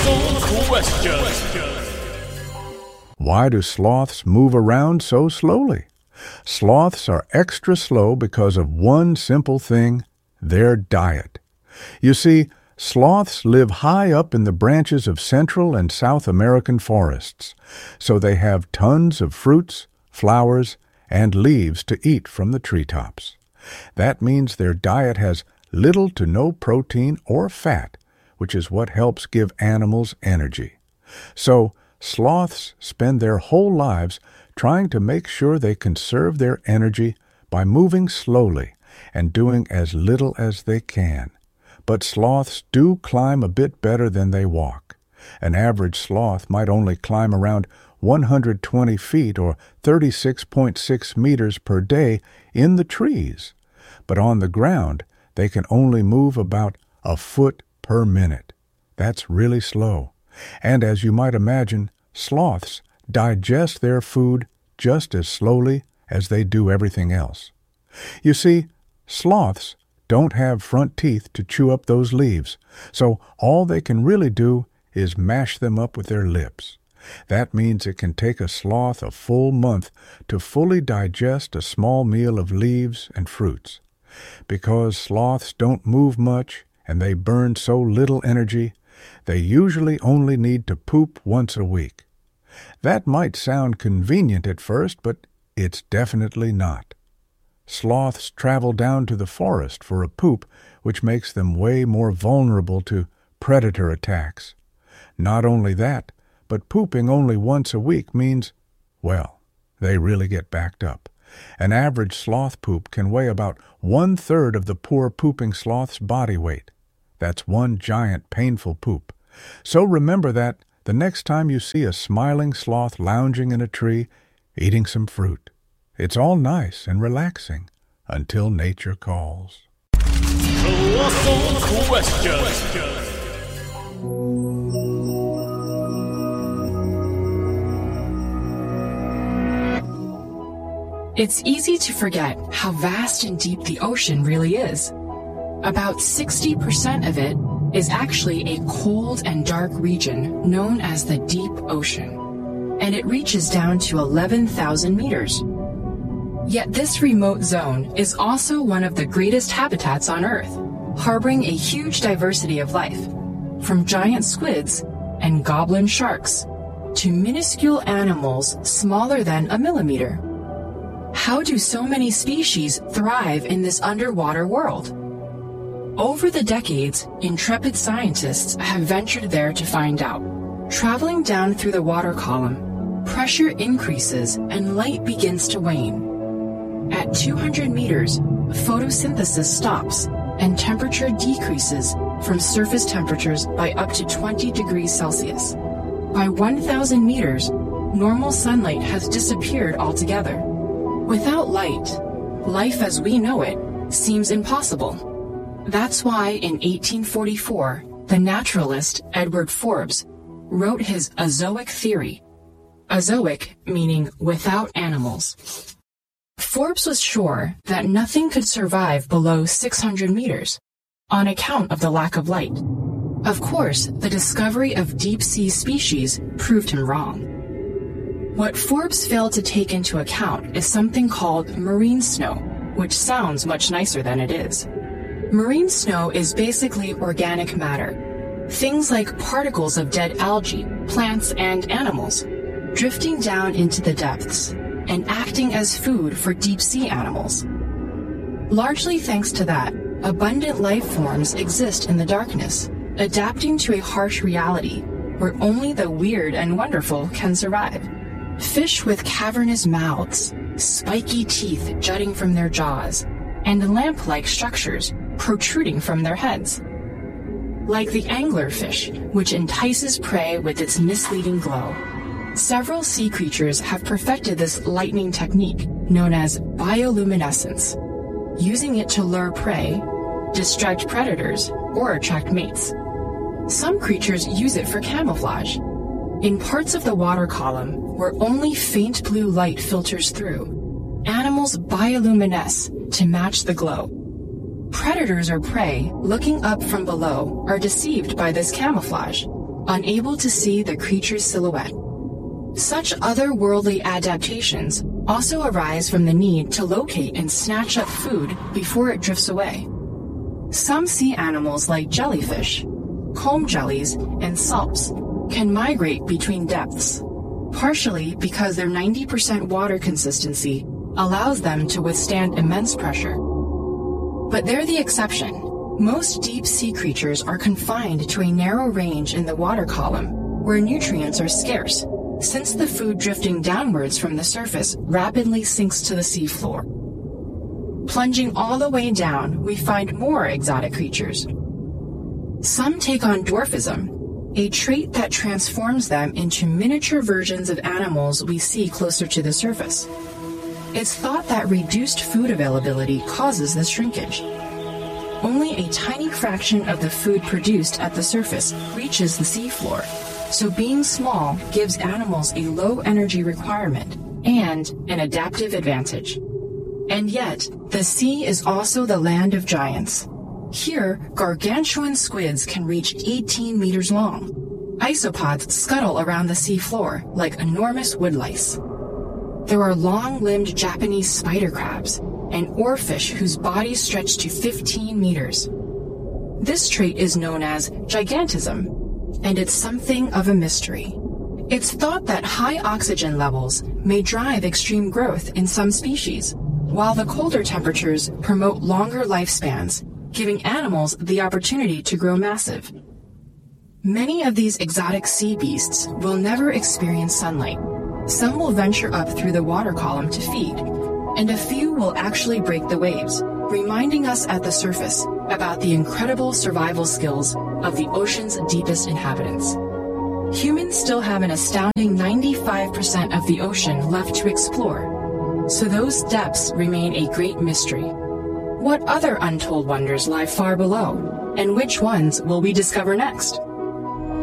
Why do sloths move around so slowly? Sloths are extra slow because of one simple thing, their diet. You see, sloths live high up in the branches of Central and South American forests, so they have tons of fruits, flowers, and leaves to eat from the treetops. That means their diet has little to no protein or fat, which is what helps give animals energy. So, sloths spend their whole lives trying to make sure they conserve their energy by moving slowly and doing as little as they can. But sloths do climb a bit better than they walk. An average sloth might only climb around 120 feet or 36.6 meters per day in the trees. But on the ground, they can only move about a foot per minute. That's really slow. And as you might imagine, sloths digest their food just as slowly as they do everything else. You see, sloths don't have front teeth to chew up those leaves, so all they can really do is mash them up with their lips. That means it can take a sloth a full month to fully digest a small meal of leaves and fruits. Because sloths don't move much and they burn so little energy, they usually only need to poop once a week. That might sound convenient at first, but it's definitely not. Sloths travel down to the forest for a poop, which makes them way more vulnerable to predator attacks. Not only that, but pooping only once a week means, well, they really get backed up. An average sloth poop can weigh about 1/3 of the poor pooping sloth's body weight. That's one giant painful poop. So remember that the next time you see a smiling sloth lounging in a tree, eating some fruit. It's all nice and relaxing until nature calls. Colossal question. It's easy to forget how vast and deep the ocean really is. About 60% of it is actually a cold and dark region known as the deep ocean, and it reaches down to 11,000 meters. Yet this remote zone is also one of the greatest habitats on Earth, harboring a huge diversity of life, from giant squids and goblin sharks to minuscule animals smaller than a millimeter. How do so many species thrive in this underwater world? Over the decades, intrepid scientists have ventured there to find out. Traveling down through the water column, pressure increases and light begins to wane. At 200 meters, photosynthesis stops and temperature decreases from surface temperatures by up to 20 degrees Celsius. By 1,000 meters, normal sunlight has disappeared altogether. Without light, life as we know it seems impossible. That's why in 1844, the naturalist Edward Forbes wrote his Azoic theory. Azoic meaning without animals. Forbes was sure that nothing could survive below 600 meters on account of the lack of light. Of course, the discovery of deep-sea species proved him wrong. What Forbes failed to take into account is something called marine snow, which sounds much nicer than it is. Marine snow is basically organic matter, things like particles of dead algae, plants, and animals, drifting down into the depths and acting as food for deep-sea animals. Largely thanks to that, abundant life forms exist in the darkness, adapting to a harsh reality where only the weird and wonderful can survive. Fish with cavernous mouths, spiky teeth jutting from their jaws, and lamp-like structures protruding from their heads. Like the anglerfish, which entices prey with its misleading glow. Several sea creatures have perfected this lightning technique, known as bioluminescence, using it to lure prey, distract predators, or attract mates. Some creatures use it for camouflage. In parts of the water column where only faint blue light filters through, animals bioluminesce to match the glow. Predators or prey looking up from below are deceived by this camouflage. unable to see the creature's silhouette. Such otherworldly adaptations also arise from the need to locate and snatch up food before it drifts away. Some sea animals like jellyfish, comb jellies, and salps can migrate between depths, partially because their 90% water consistency allows them to withstand immense pressure. But they're the exception. Most deep-sea creatures are confined to a narrow range in the water column, where nutrients are scarce, since the food drifting downwards from the surface rapidly sinks to the seafloor. Plunging all the way down, we find more exotic creatures. Some take on dwarfism, a trait that transforms them into miniature versions of animals we see closer to the surface. It's thought that reduced food availability causes this shrinkage. Only a tiny fraction of the food produced at the surface reaches the seafloor, so being small gives animals a low energy requirement and an adaptive advantage. And yet, the sea is also the land of giants. Here, gargantuan squids can reach 18 meters long. Isopods scuttle around the seafloor like enormous woodlice. There are long-limbed Japanese spider crabs and oarfish whose bodies stretch to 15 meters. This trait is known as gigantism, and it's something of a mystery. It's thought that high oxygen levels may drive extreme growth in some species, while the colder temperatures promote longer lifespans, giving animals the opportunity to grow massive. Many of these exotic sea beasts will never experience sunlight. Some will venture up through the water column to feed, and a few will actually break the waves, reminding us at the surface about the incredible survival skills of the ocean's deepest inhabitants. Humans still have an astounding 95% of the ocean left to explore, so those depths remain a great mystery. What other untold wonders lie far below, and which ones will we discover next?